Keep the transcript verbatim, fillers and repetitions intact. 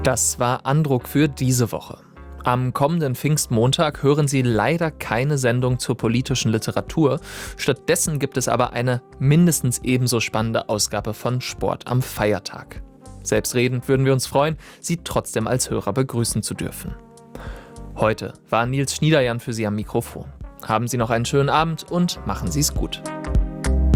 Das war Andruck für diese Woche. Am kommenden Pfingstmontag hören Sie leider keine Sendung zur politischen Literatur. Stattdessen gibt es aber eine mindestens ebenso spannende Ausgabe von Sport am Feiertag. Selbstredend würden wir uns freuen, Sie trotzdem als Hörer begrüßen zu dürfen. Heute war Nils Schniederjan für Sie am Mikrofon. Haben Sie noch einen schönen Abend und machen Sie es gut.